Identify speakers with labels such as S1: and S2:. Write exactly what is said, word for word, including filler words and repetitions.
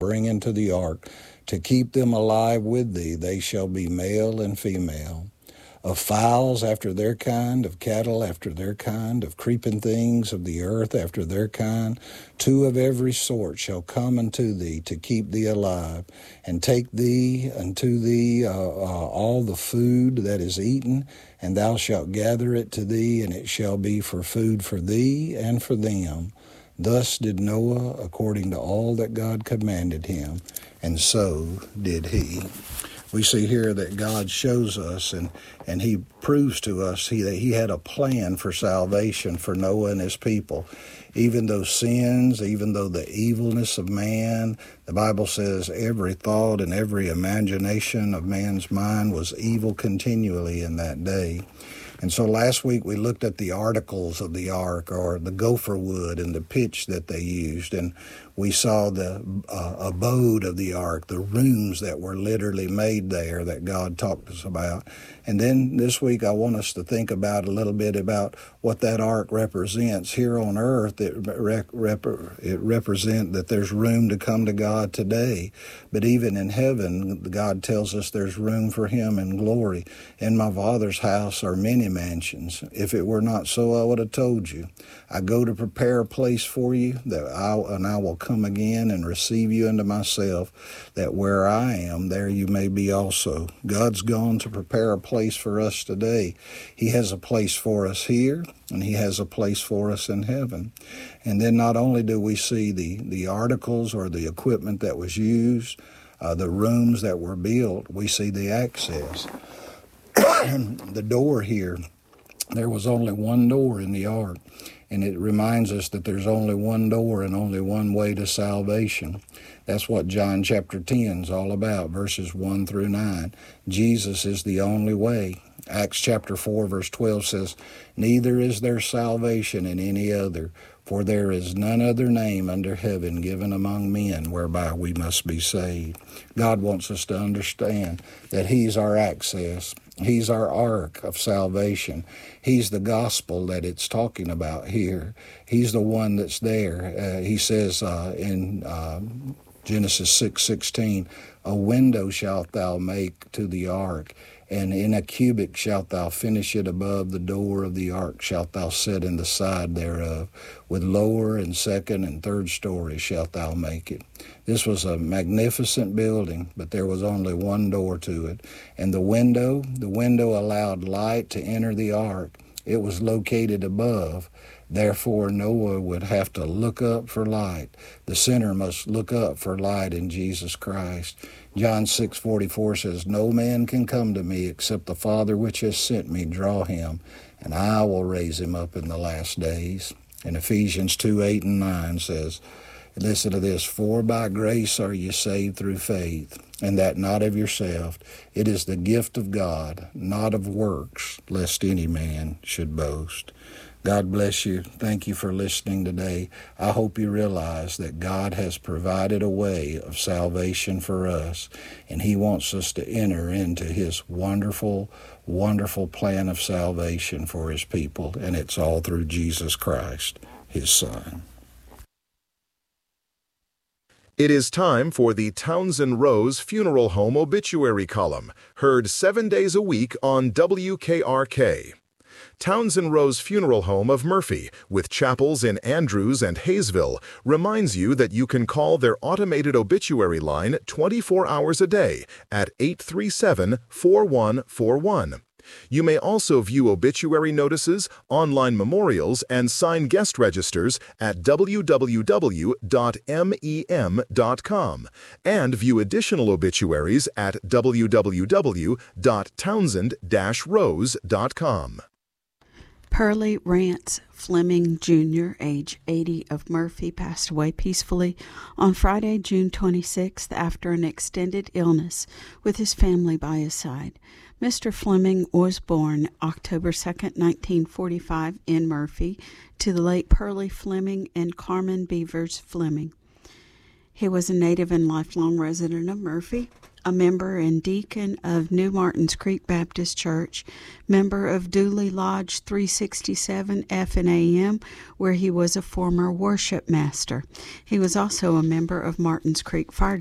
S1: bring into the ark, to keep them alive with thee. They shall be male and female. Of fowls after their kind, of cattle after their kind, of creeping things of the earth after their kind, two of every sort shall come unto thee to keep thee alive, and take thee unto thee uh, uh, all the food that is eaten, and thou shalt gather it to thee, and it shall be for food for thee and for them. Thus did Noah according to all that God commanded him, and so did he. We see here that God shows us and, and he proves to us he, that he had a plan for salvation for Noah and his people. Even those sins, even though the evilness of man, the Bible says every thought and every imagination of man's mind was evil continually in that day. And so last week we looked at the articles of the ark, or the gopher wood and the pitch that they used, and we saw the uh, abode of the ark, the rooms that were literally made there that God talked to us about. And then this week I want us to think about a little bit about what that ark represents. Here on earth, it, rep- rep- it represents that there's room to come to God today. But even in heaven, God tells us there's room for him in glory. In my Father's house are many mansions. If it were not so, I would have told you. I go to prepare a place for you, that I, and I will come again and receive you unto myself, that where I am, there you may be also. God's gone to prepare a place for us today. He has a place for us here, and he has a place for us in heaven. And then not only do we see the, the articles or the equipment that was used, uh, the rooms that were built, we see the access. The door here, there was only one door in the ark, and it reminds us that there's only one door and only one way to salvation. That's what John chapter ten is all about, verses one through nine. Jesus is the only way. Acts chapter four, verse twelve says, "Neither is there salvation in any other, for there is none other name under heaven given among men whereby we must be saved." God wants us to understand that he's our access. He's our ark of salvation. He's the gospel that it's talking about here. He's the one that's there. Uh, he says uh, in uh, Genesis six sixteen, "A window shalt thou make to the ark, and in a cubit shalt thou finish it above the door of the ark shalt thou set in the side thereof. With lower and second and third story shalt thou make it." This was a magnificent building, but there was only one door to it. And the window, the window allowed light to enter the ark. It was located above. Therefore, Noah would have to look up for light. The sinner must look up for light in Jesus Christ. John six forty-four says, "No man can come to me except the Father which has sent me draw him, and I will raise him up in the last days." And Ephesians two eight and nine says, listen to this, "For by grace are you saved through faith, and that not of yourself. It is the gift of God, not of works, lest any man should boast." God bless you. Thank you for listening today. I hope you realize that God has provided a way of salvation for us, and he wants us to enter into his wonderful, wonderful plan of salvation for his people, and it's all through Jesus Christ, his Son.
S2: It is time for the Townsend Rose Funeral Home Obituary Column, heard seven days a week on W K R K. Townsend Rose Funeral Home of Murphy, with chapels in Andrews and Hayesville, reminds you that you can call their automated obituary line twenty-four hours a day at eight three seven, four one four one. You may also view obituary notices, online memorials, and sign guest registers at w w w dot mem dot com and view additional obituaries at w w w dot townsend dash rose dot com.
S3: Pearlie Rance Fleming, Junior, age eighty, of Murphy, passed away peacefully on Friday, June twenty-sixth, after an extended illness, with his family by his side. Mister Fleming was born October second, nineteen forty-five, in Murphy, to the late Pearlie Fleming and Carmen Beavers Fleming. He was a native and lifelong resident of Murphy. a member and deacon of New Martins Creek Baptist Church, member of Dooley Lodge three sixty-seven F and A M, where he was a former worship master. He was also a member of Martins Creek Fire